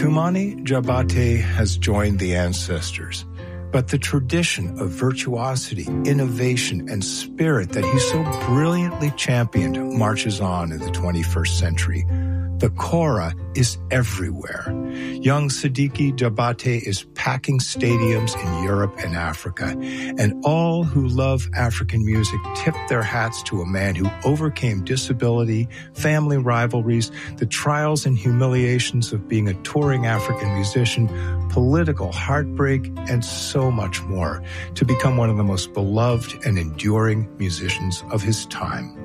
Toumani Diabaté has joined the ancestors, but the tradition of virtuosity, innovation, and spirit that he so brilliantly championed marches on in the 21st century. The Kora is everywhere. Young Sidiki Diabaté is packing stadiums in Europe and Africa, and all who love African music tip their hats to a man who overcame disability, family rivalries, the trials and humiliations of being a touring African musician, political heartbreak, and so much more, to become one of the most beloved and enduring musicians of his time.